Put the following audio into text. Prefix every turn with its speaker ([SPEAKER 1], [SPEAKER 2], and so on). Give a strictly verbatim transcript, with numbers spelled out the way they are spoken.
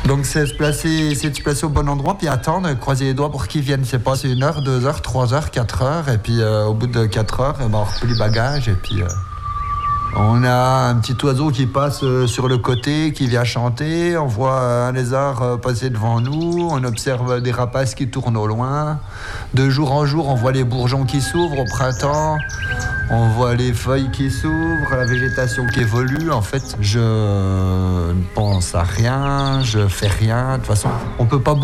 [SPEAKER 1] Donc c'est se placer, c'est de se placer au bon endroit, puis attendre, croiser les doigts pour qu'ils viennent. C'est pas, c'est une heure, deux heures, trois heures, quatre heures, et puis euh, au bout de quatre heures, eh ben, on replie les bagages, et puis... Euh, on a un petit oiseau qui passe sur le côté, qui vient chanter. On voit un lézard passer devant nous. On observe des rapaces qui tournent au loin. De jour en jour, on voit les bourgeons qui s'ouvrent au printemps. On voit les feuilles qui s'ouvrent, la végétation qui évolue. En fait, je ne pense à rien, je fais rien. De toute façon, on peut pas